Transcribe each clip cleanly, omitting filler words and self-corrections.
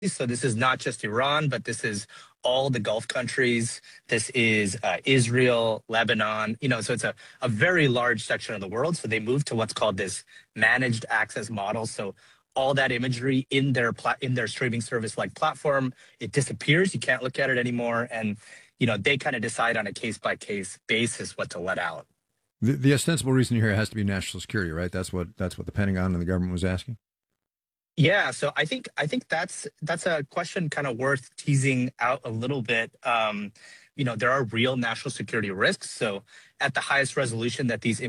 So this is not just Iran, but this is all the Gulf countries. This is Israel, Lebanon. So it's a very large section of the world. So they moved to what's called this managed access model. So all that imagery in their streaming service like platform, it disappears. You can't look at it anymore, and they kind of decide on a case by case basis what to let out. The ostensible reason here has to be national security, right? That's what the Pentagon and the government was asking. Yeah, so I think that's a question kind of worth teasing out a little bit. There are real national security risks. So at the highest resolution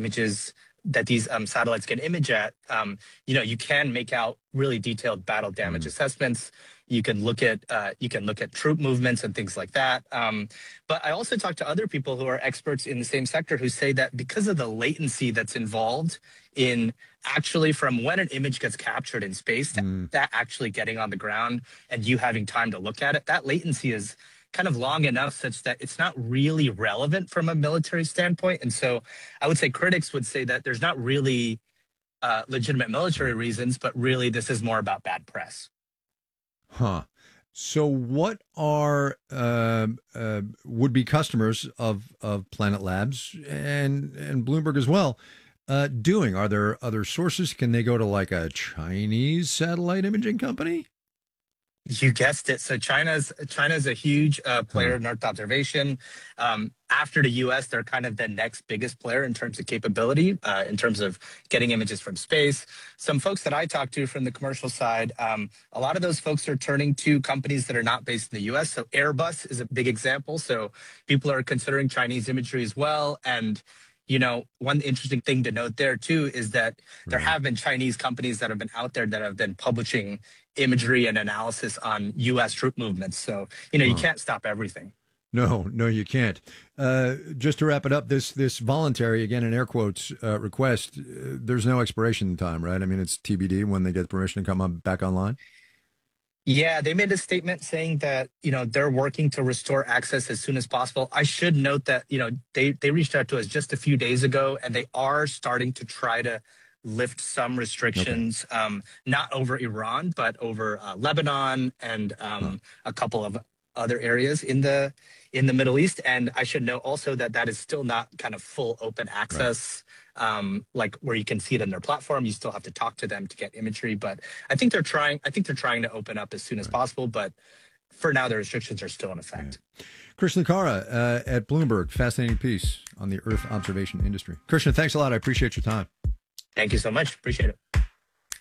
that these satellites can image at, you can make out really detailed battle damage assessments. You can look at troop movements and things like that. But I also talked to other people who are experts in the same sector who say that because of the latency that's involved in actually from when an image gets captured in space to that actually getting on the ground and you having time to look at it, that latency is kind of long enough such that it's not really relevant from a military standpoint. And so I would say critics would say that there's not really legitimate military reasons, but really this is more about bad press. Huh. So, what are would-be customers of Planet Labs and Bloomberg as well doing? Are there other sources? Can they go to like a Chinese satellite imaging company? You guessed it. So China's a huge player in Earth observation. After the U.S., they're kind of the next biggest player in terms of capability, in terms of getting images from space. Some folks that I talked to from the commercial side, a lot of those folks are turning to companies that are not based in the U.S. So Airbus is a big example. So people are considering Chinese imagery as well. And one interesting thing to note there too is that there have been Chinese companies that have been out there that have been publishing imagery and analysis on U.S. troop movements. So, you can't stop everything. No, no, you can't. Just to wrap it up, this voluntary, again in air quotes, request, there's no expiration time, right? I mean, it's TBD when they get permission to come back online. Yeah, they made a statement saying that, they're working to restore access as soon as possible. I should note that, they reached out to us just a few days ago and they are starting to try to lift some restrictions, not over Iran, but over Lebanon and a couple of other areas in the Middle East. And I should note also that that is still not kind of full open access, like where you can see it on their platform. You still have to talk to them to get imagery. But I think they're trying to open up as soon as possible. But for now, the restrictions are still in effect. Krishna Lunkara at Bloomberg, fascinating piece on the Earth observation industry. Krishna, thanks a lot. I appreciate your time. Thank you so much. Appreciate it.